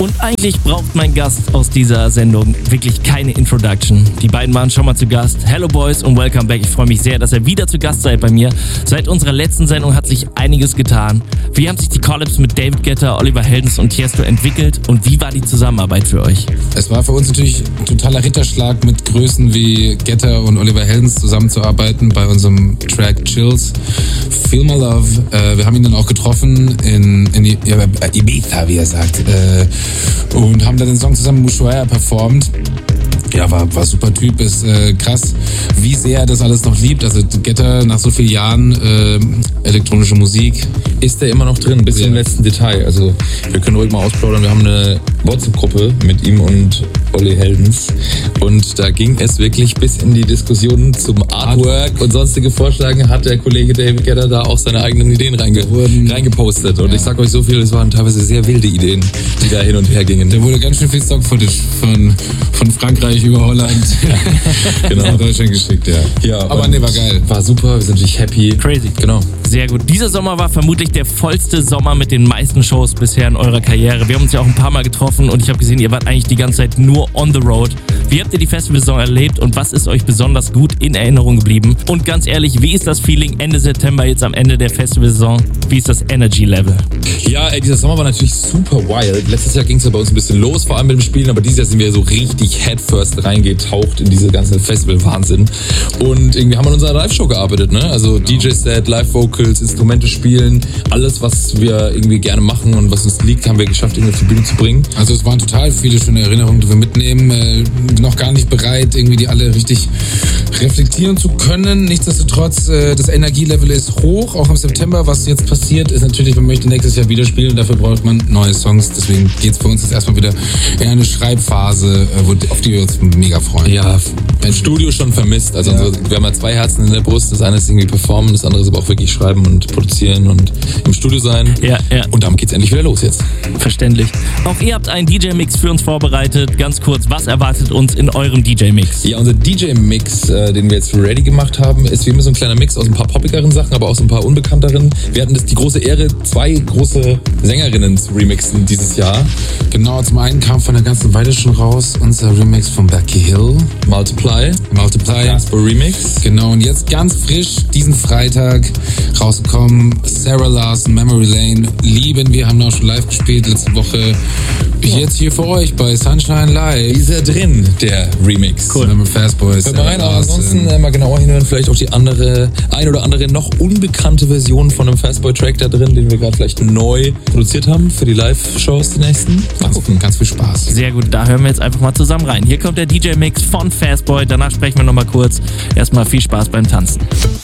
Und eigentlich braucht mein Gast aus dieser Sendung wirklich keine Introduction. Die beiden waren schon mal zu Gast. Hello Boys und welcome back. Ich freue mich sehr, dass ihr wieder zu Gast seid bei mir. Seit unserer letzten Sendung hat sich einiges getan. Wie haben sich die Collabs mit David Guetta, Oliver Heldens und Tiesto entwickelt und wie war die Zusammenarbeit für euch? Es war für uns natürlich ein totaler Ritterschlag, mit Größen wie Guetta und Oliver Heldens zusammenzuarbeiten bei unserem Track Chills. Feel My Love. Wir haben ihn dann auch getroffen in Ibiza, wie er sagt. Und haben dann den Song zusammen mit Ushuaia performt. Ja, war super Typ, ist krass, wie sehr er das alles noch liebt. Also Guetta nach so vielen Jahren elektronische Musik. Ist der immer noch drin, bis zum letzten Detail. Also wir können ruhig mal ausplaudern. Wir haben eine WhatsApp-Gruppe mit ihm und Olli Heldens. Und da ging es wirklich bis in die Diskussionen zum Artwork und sonstige Vorschläge. Hat der Kollege David Guetta da auch seine eigenen Ideen reingepostet. Und ich sag euch so viel, es waren teilweise sehr wilde Ideen, die da hin und her gingen. Da wurde ganz schön viel Stock-Footage von Frankreich über Holland genau. nach Deutschland geschickt, ja. Aber nee, war geil. War super, wir sind natürlich happy. Crazy. Genau. Sehr gut. Dieser Sommer war vermutlich der vollste Sommer mit den meisten Shows bisher in eurer Karriere. Wir haben uns ja auch ein paar Mal getroffen und ich habe gesehen, ihr wart eigentlich die ganze Zeit nur on the road. Wie habt ihr die Festivalsaison erlebt und was ist euch besonders gut in Erinnerung geblieben? Und ganz ehrlich, wie ist das Feeling Ende September, jetzt am Ende der Festivalsaison? Wie ist das Energy-Level? Ja, dieser Sommer war natürlich super wild. Letztes Jahr ging es ja bei uns ein bisschen los, vor allem mit dem Spielen, aber dieses Jahr sind wir so richtig headfirst reingetaucht in diese ganze Festival-Wahnsinn. Und irgendwie haben wir an unserer Live-Show gearbeitet, ne? Also DJ-Set, Live-Vocals, Instrumente spielen, alles, was wir irgendwie gerne machen und was uns liegt, haben wir geschafft, irgendwie auf die Bühne zu bringen. Also es waren total viele schöne Erinnerungen, die wir mitnehmen. Noch gar nicht bereit, irgendwie die alle richtig reflektieren zu können. Nichtsdestotrotz, das Energielevel ist hoch, auch im September. Was jetzt passiert, ist natürlich, man möchte nächstes Jahr wieder spielen, dafür braucht man neue Songs. Deswegen geht's für uns jetzt erstmal wieder in eine Schreibphase, auf die wir uns mega freuen. Ja, im Studio schon vermisst. Also wir haben ja 2 Herzen in der Brust. Das eine ist irgendwie performen, das andere ist aber auch wirklich schreiben und produzieren und im Studio sein. Ja. Und damit geht's endlich wieder los jetzt. Verständlich. Auch ihr habt einen DJ-Mix für uns vorbereitet. Ganz kurz, was erwartet uns in eurem DJ-Mix? Ja, unser DJ-Mix, den wir jetzt ready gemacht haben, ist wie immer so ein kleiner Mix aus ein paar poppigeren Sachen, aber auch so ein paar unbekannteren. Wir hatten die große Ehre, 2 große Sängerinnen zu remixen dieses Jahr. Genau, zum einen kam von der ganzen Weile schon raus unser Remix von Becky Hill. Multiply. Casper Remix. Genau, und jetzt ganz frisch, diesen Freitag rausgekommen, Sarah Larson, Memory Lane. Lieben wir, haben auch schon live gespielt letzte Woche. Jetzt hier für euch bei Sunshine Live. Ist er drin, der Remix. Cool. Mit Fast Boys. Hört mal rein, aber ansonsten mal genauer hinhören, vielleicht auch die ein oder andere noch unbekannte Version von einem Fastboy-Track da drin, den wir gerade vielleicht neu produziert haben für die Live-Shows, die nächsten. Mal gucken, ganz viel Spaß. Sehr gut, da hören wir jetzt einfach mal zusammen rein. Hier kommt der DJ-Mix von Fastboy, danach sprechen wir nochmal kurz. Erstmal viel Spaß beim Tanzen.